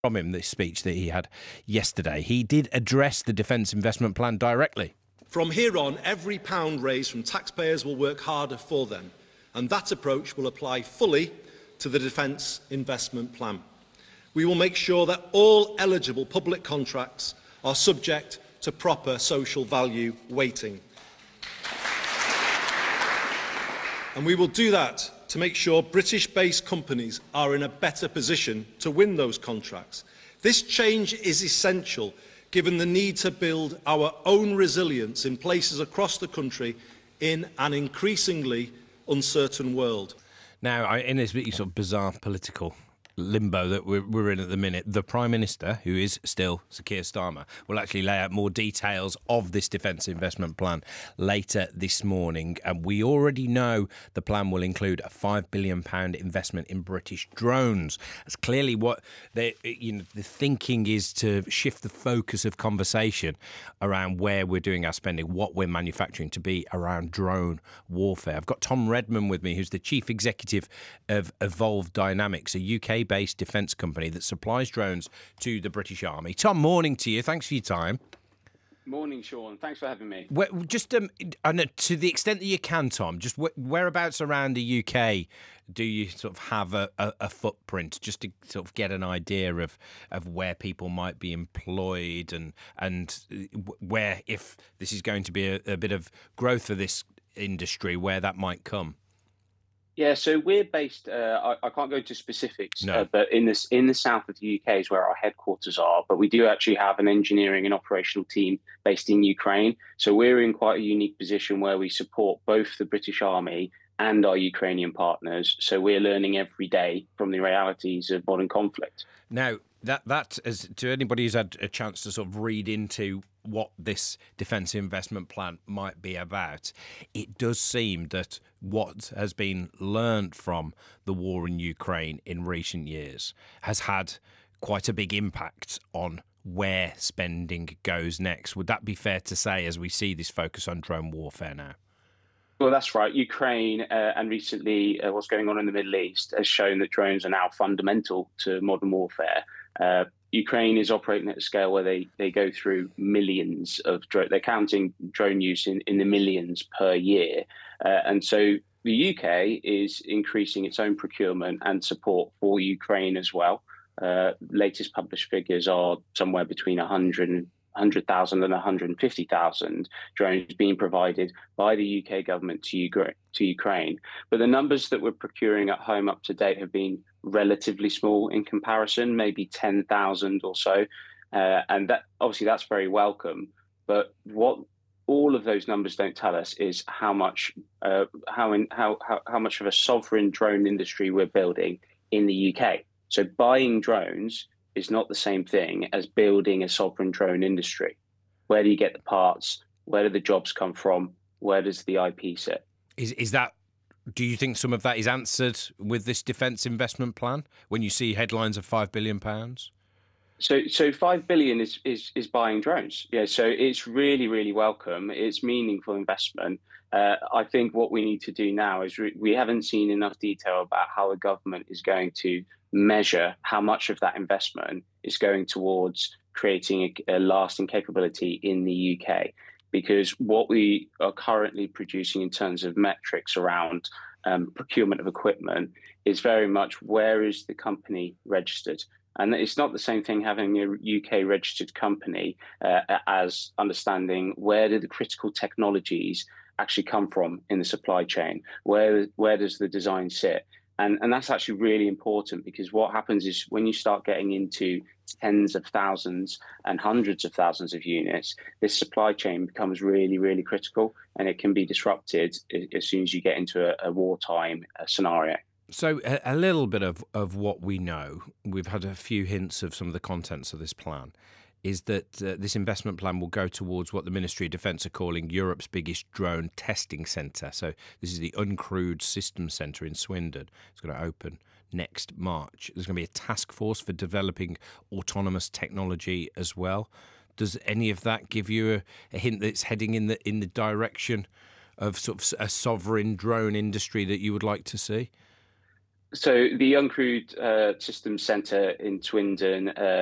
from him, this speech that he had yesterday. He did address the Defence Investment Plan directly. From here on, every pound raised from taxpayers will work harder for them, and that approach will apply fully to the Defence Investment Plan. We will make sure that all eligible public contracts are subject to proper social value weighting. And we will do that to make sure British-based companies are in a better position to win those contracts. This change is essential given the need to build our own resilience in places across the country in an increasingly uncertain world. Now, in this sort of bizarre political limbo that we're in at the minute, the Prime Minister, who is still Sir Keir Starmer, will actually lay out more details of this Defence Investment Plan later this morning. And we already know the plan will include a £5 billion investment in British drones. That's clearly what the thinking is, to shift the focus of conversation around where we're doing our spending, what we're manufacturing, to be around drone warfare. I've got Tom Redman with me, who's the Chief Executive of Evolve Dynamics, a UK-based defence company that supplies drones to the British Army. Tom, morning to you. Thanks for your time. Morning, Sean. Thanks for having me. Just and to the extent that you can, Tom, just whereabouts around the UK do you sort of have a footprint, just to sort of get an idea of where people might be employed and where, if this is going to be a bit of growth for this industry, where that might come? Yeah, so we're based. I can't go into specifics, No. but in the south of the UK is where our headquarters are. But we do actually have an engineering and operational team based in Ukraine. So we're in quite a unique position where we support both the British Army and our Ukrainian partners. So we're learning every day from the realities of modern conflict. Now, that as to anybody who's had a chance to sort of read into what this defence investment plan might be about, it does seem that what has been learnt from the war in Ukraine in recent years has had quite a big impact on where spending goes next. Would that be fair to say, as we see this focus on drone warfare now? Well, that's right. Ukraine and recently what's going on in the Middle East has shown that drones are now fundamental to modern warfare. Ukraine is operating at a scale where they go through millions of drones. They're counting drone use in the millions per year. And so the UK is increasing its own procurement and support for Ukraine as well. Latest published figures are somewhere between 100,000 and 150,000 drones being provided by the UK government to Ukraine. But the numbers that we're procuring at home up to date have been relatively small in comparison, maybe 10,000 or so. And that obviously that's very welcome. But what all of those numbers don't tell us is how much of a sovereign drone industry we're building in the UK. So buying drones is not the same thing as building a sovereign drone industry. Where do you get the parts? Where do the jobs come from? Where does the IP sit? Is that? Do you think some of that is answered with this defence investment plan when you see headlines of £5 billion? So $5 billion is buying drones. Yeah, so it's really, really welcome. It's meaningful investment. I think what we need to do now is we haven't seen enough detail about how the government is going to measure how much of that investment is going towards creating a lasting capability in the UK. Because what we are currently producing in terms of metrics around procurement of equipment is very much where is the company registered. And it's not the same thing having a UK registered company as understanding where do the critical technologies actually come from in the supply chain? Where does the design sit? And that's actually really important, because what happens is when you start getting into tens of thousands and hundreds of thousands of units, this supply chain becomes really, really critical, and it can be disrupted as soon as you get into a wartime scenario. So a little bit of what we know, we've had a few hints of some of the contents of this plan, is that this investment plan will go towards what the Ministry of Defence are calling Europe's biggest drone testing centre. So this is the Uncrewed Systems Centre in Swindon. It's going to open next March. There's going to be a task force for developing autonomous technology as well. Does any of that give you a hint that it's heading in the direction of sort of a sovereign drone industry that you would like to see? So the Uncrewed Systems Centre in Swindon